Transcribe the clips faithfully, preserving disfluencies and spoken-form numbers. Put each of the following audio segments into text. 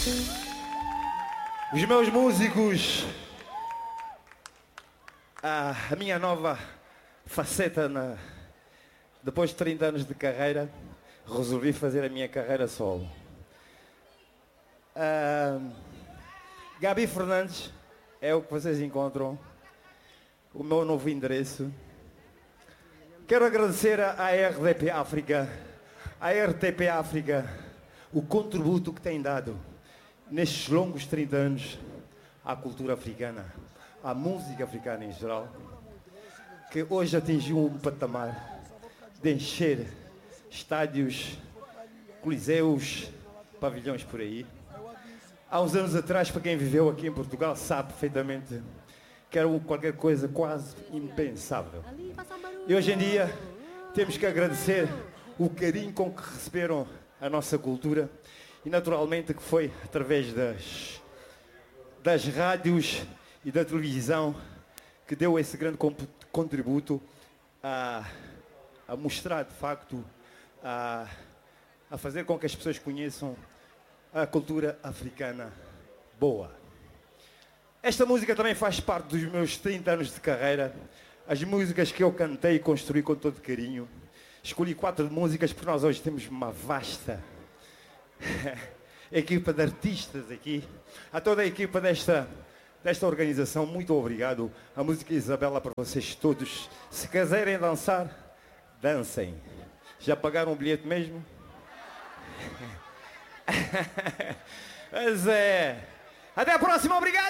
Os meus músicos, a, a minha nova faceta, na, depois de trinta anos de carreira, resolvi fazer a minha carreira solo. Uh, Gabi Fernandes é o que vocês encontram, o meu novo endereço. Quero agradecer à R D P África, à R T P África, o contributo que tem dado nestes longos trinta anos à cultura africana, à música africana em geral, que hoje atingiu um patamar de encher estádios, coliseus, pavilhões por aí. Há uns anos atrás, para quem viveu aqui em Portugal, sabe perfeitamente que era qualquer coisa quase impensável. E hoje em dia temos que agradecer o carinho com que receberam a nossa cultura e naturalmente que foi através das, das rádios e da televisão que deu esse grande contributo a, a mostrar de facto, a, a fazer com que as pessoas conheçam a cultura africana boa. Esta música também faz parte dos meus trinta anos de carreira. As músicas que eu cantei e construí com todo carinho. Escolhi quatro músicas porque nós hoje temos uma vasta equipa de artistas aqui. A toda a equipa desta, desta organização, muito obrigado. A música Isabela para vocês todos. Se quiserem dançar, dancem. Já pagaram o bilhete mesmo? Mas é... Até a próxima, obrigado!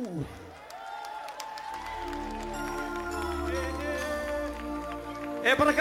É para cá.